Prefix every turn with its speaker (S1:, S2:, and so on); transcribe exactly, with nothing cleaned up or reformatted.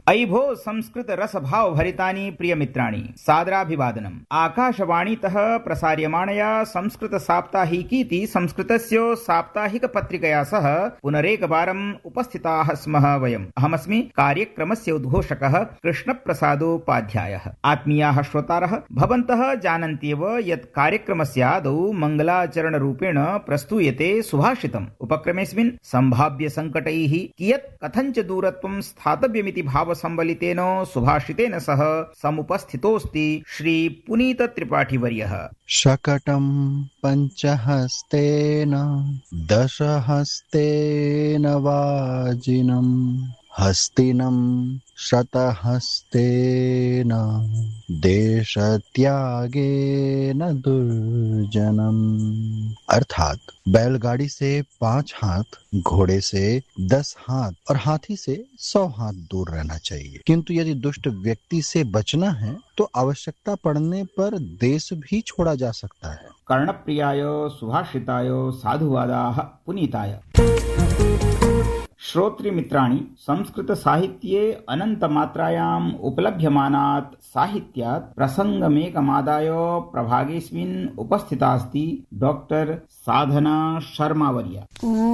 S1: अयि भो संस्कृत रस भाव भरितानि प्रिय मित्राणि सादराभिवादनम्। आकाशवाणीतः प्रसार्यमाणया संस्कृत साप्ताहिकीति संस्कृतस्य साप्ताहिक पत्रिकया सह पुनरेकवारम् उपस्थिताः स्मः वयम्। अहमस्मि कार्यक्रमस्य उद्घोषकः कृष्णप्रसादोपाध्यायः। आत्मीयाः श्रोतारः, भवन्तः जानन्त्येव यत् कार्यक्रमस्य आदौ मङ्गलाचरणरूपेण प्रस्तूयते सुभाषितम्। उपक्रमेऽस्मिन् सम्भाव्य सङ्कटैः कियत् कथञ्च दूरत्वं स्थातव्यमिति भावसम्बलितेन सुभाषितेन सह समुपस्थितोऽस्ति श्री पुनीत त्रिपाठीवर्यः।
S2: शकटं पञ्चहस्तेन दशहस्तेन वाजिनं हस्तिनं शतहस्तेन देशत्यागेन दुर्जनम। अर्थात बैलगाड़ी से पांच हाथ, घोड़े से दस हाथ और हाथी से सौ हाथ दूर रहना चाहिए, किंतु यदि दुष्ट व्यक्ति से बचना है तो आवश्यकता पड़ने पर देश भी छोड़ा जा सकता है।
S1: कर्णप्रियाय सुभाषिताय साधुवादाः पुनीताय। श्रोतृमित्राणि, संस्कृत साहित्ये अनन्तमात्रायाम् उपलभ्यमानात् साहित्यात् प्रसङ्गमेकमादाय प्रभागेऽस्मिन् उपस्थिता अस्ति डॉक्टर साधना शर्मावर्या।